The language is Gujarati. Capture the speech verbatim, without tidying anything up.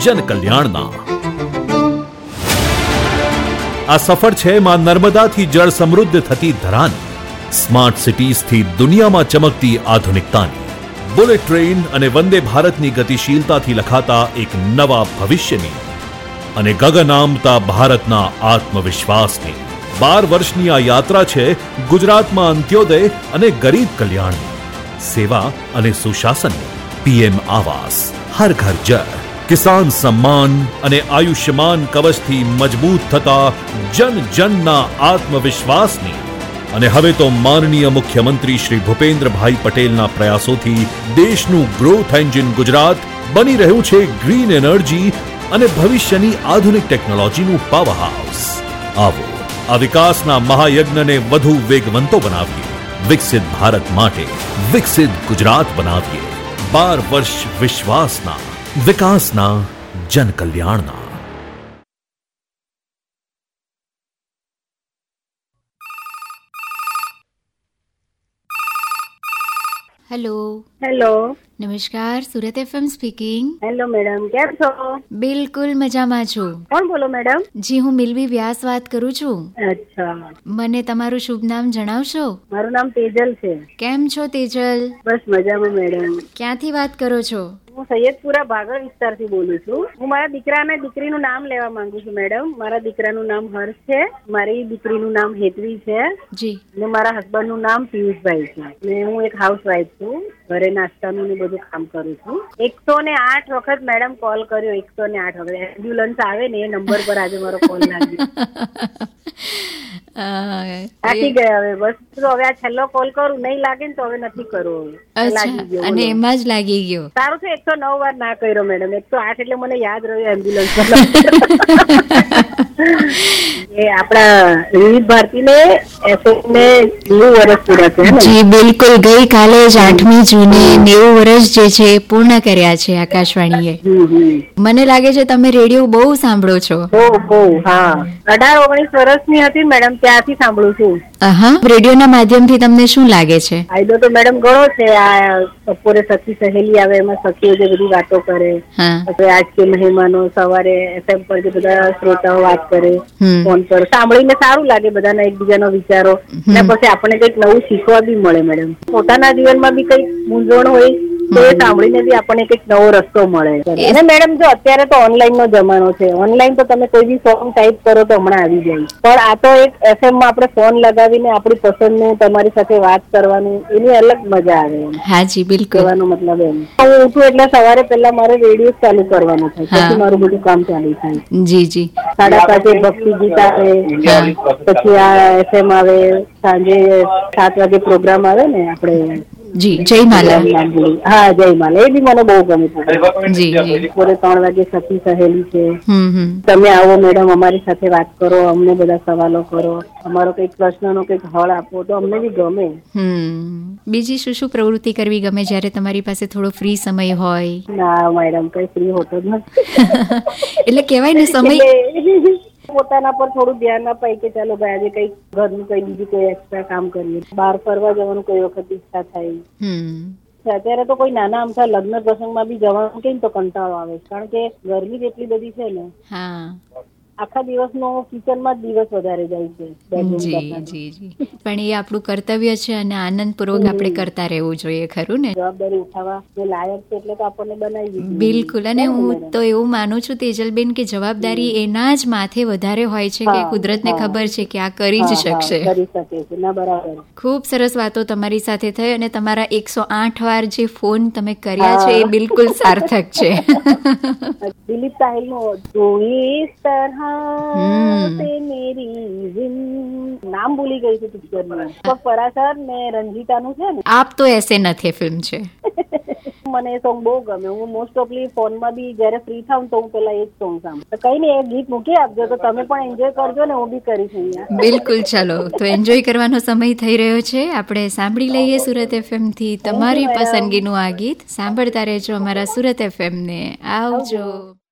જન કલ્યાણના. આ સફર છે માં નર્મદાથી જળ સમૃદ્ધ થતી ધરાની, સ્માર્ટ સિટીઝથી દુનિયામાં ચમકતી આધુનિકતાની, બુલેટ ટ્રેન અને વંદે ભારતની ગતિશીલતાથી લખાતા એક નવા ભવિષ્યની અને ગગન આમતા ભારતના આત્મવિશ્વાસની. બાર વર્ષની આ યાત્રા છે ગુજરાતમાં અંત્યોદય અને ગરીબ કલ્યાણની, સેવા અને સુશાસનની. પીએમ આવાસ, હર ઘર જળ, કિસાન સમ્માન અને આયુષ્યમાન કવચથી મજબૂત થતા જન જનના આત્મવિશ્વાસની. અને હવે તો માનનીય મુખ્યમંત્રી શ્રી ભૂપેન્દ્રભાઈ પટેલના પ્રયાસોથી દેશનું ગ્રોથ એન્જિન ગુજરાત બની રહ્યું છે ગ્રીન એનર્જી અને ભવિષ્યની આધુનિક ટેકનોલોજીનું પાવર હાઉસ. આવો આ વિકાસના મહાયજ્ઞને વધુ વેગવંતો બનાવીએ. વિકસિત ભારત માટે વિકસિત ગુજરાત બનાવીએ. બાર વર્ષ વિશ્વાસના, વિકાસના, જન કલ્યાણના. હેલો. હેલો. નમસ્કાર, Surat FM speaking. Hello madam, કેમ છો? બિલકુલ મજામાં છું. કોણ બોલો મેડમ? જી, હું મિલવી વ્યાસ વાત કરું છું. અચ્છા. મને તમારું શુભ નામ જણાવશો? મારું નામ તેજલ છે. કેમ છો તેજલ? બસ મજામાં મેડમ. ક્યાંથી વાત કરો છો? હું સૈયદપુરા ભાગળ વિસ્તારથી બોલું છું. હું મારા દીકરા અને દીકરીનું નામ લેવા માંગુ છું મેડમ. મારા દીકરાનું નામ હર્ષ છે, મારી દીકરીનું નામ હેતવી છે જી, અને મારા હસબન્ડનું નામ પિયુષભાઈ છે. અને હું એક હાઉસવાઈફ છું, ઘરે નાસ્તાનું ને બધું કામ કરું છું. એકસો ને આઠ વખત મેડમ કોલ કર્યો, એકસો ને આઠ વખત. એમ્બ્યુલન્સ આવે ને એ નંબર પર આજે મારો કોલ લાગ્યો. થાકી ગયા હવે. બસ તો હવે આ છેલ્લો કોલ કરું, નહીં લાગે ને તો હવે નથી કરવું. અને એમાં જ લાગી ગયો. સારું છે એકસો નવ વાર ના કર્યો મેડમ. એકસો આઠ એટલે મને યાદ રહ્યું એમ્બ્યુલન્સ. એ આપણા વિવિધ ભારતી ને એફએમને નેવું વર્ષ પૂરા છે. જી બિલકુલ, ગઈ કાલે જ આઠમી જૂને નેવું વર્ષ જે છે પૂર્ણ કર્યા છે આકાશવાણીએ. મને લાગે છે તમે રેડિયો બહુ સાંભળો છો. બહુ બહુ. હા, અઢાર ઓગણીસ વર્ષની હતી મેડમ ત્યાંથી સાંભળું છું. હા, રેડિયોના માધ્યમથી તમને શું લાગે છે? ફાયદો તો મેડમ ઘણો છે. આ બપોરે સખી સહેલી આવે, એમાં સખીઓ જે બધી વાતો કરે, આજ કે મહેમાનો, સવારે એફએમ પર જે બધા શ્રોતાઓ વાત કરે ફોન પર, સાંભળીને સારું લાગે બધાના એકબીજાનો વિચારો. અને પછી આપણને કઈક નવું શીખવા બી મળે મેડમ. પોતાના જીવનમાં બી કઈક મૂંઝવણ હોય તો એ સાંભળીને બી આપણને કઈક નવો રસ્તો મળે. અને મેડમ જો અત્યારે તો ઓનલાઈન નો જમાનો છે. ઓનલાઈન તો તમે કોઈ બી સોંગ ટાઈપ કરો તો હમણાં આવી જાય. પણ આ તો એક એફએમ માં આપણે ફોન લગાવીને આપણી પસંદનું તમારી સાથે વાત કરવાનું, એની અલગ મજા આવે. હા જી બિલકુલ. કહેવાનો મતલબ એમ, હું ઉઠું એટલે સવારે પહેલા મારે રેડિયો ચાલુ કરવાનું થાય, પછી મારું બધું કામ ચાલુ થાય. જી જી. સાડા પાંચે ભક્તિ ગીત આવે, પછી આ એફએમ આવે, સાંજે સાત વાગે પ્રોગ્રામ આવે ને આપણે જી જયમાલા. હા જયમાલા, એ બી મને બહુ ગમે છે. જી જી. બપોરે ત્રણ વાગે સખી સહેલી છે. હમ તમે આવો મેડમ, અમારી સાથે વાત કરો, અમને બધા સવાલો કરો, અમારો કઈક પ્રશ્નનો કઈક હળ આપો તો અમને બી ગમે. હમ બીજી શું શું પ્રવૃત્તિ કરવી ગમે જયારે તમારી પાસે થોડો ફ્રી સમય હોય? ના મેડમ, કઈ ફ્રી હોતો જ નથી. એટલે કેવાય ને સમય પોતાના પર થોડું ધ્યાન અપાય કે ચાલો ભાઈ આજે કઈ ઘરનું કઈ બીજું કોઈ એક્સ્ટ્રા કામ કરીએ, બહાર ફરવા જવાનું કોઈ વખત ઈચ્છા થાય. અત્યારે તો કોઈ નાના અમથા લગ્ન પ્રસંગમાં બી જવાનું કઈ તો કંટાળો આવે, કારણ કે ગરમી જેટલી બધી છે ને. હા, આખા દિવસનો કિચનમાં જ દિવસ વધારે જાય છે. જી જી જી. પણ એ આપણું કર્તવ્ય છે અને આનંદપૂર્વક આપણે કરતા રહેવું જોઈએ, ખરું ને? જવાબદારી ઉઠાવવા જે લાયક છે એટલે તો આપણને બનાવી. બિલકુલ. અને હું તો એવું માનું છું તેજલબેન કે જવાબદારી એના જ માથે વધારે હોય છે કે કુદરતને ખબર છે કે આ કરી જ શકશે. કરી શકે છે. ના, બરાબર. ખૂબ સરસ વાતો તમારી સાથે થઈ અને તમારા એકસો આઠ વાર જે ફોન તમે કર્યા છે એ બિલકુલ સાર્થક છે. દિલીપ સાહિલ નું નામ ભૂલી ગઈ છું પિક્ચર નું. પરાશર ને રંજીતા નું છે ને. આપ તો એસે નથી ફિલ્મ છે. મને એ સોંગ બહુ ગમે. હું મોસ્ટ ઓફલી ફોન માં બી જયારે ફ્રી થાઉં તો હું પેલા એ જ સોંગ સાંભળું. કઈ નઈ, એ ગીત મૂકી આપજો તો તમે પણ એન્જોય કરજો ને હું બી કરીશ અહીંયા. બિલકુલ. ચાલો તો એન્જોય કરવાનો સમય થઈ રહ્યો છે. આપણે સાંભળી લઈએ સુરત એફએમ થી તમારી પસંદગીનું આ ગીત. સાંભળતા રહેજો અમારા સુરત એફએમ ને. આવજો.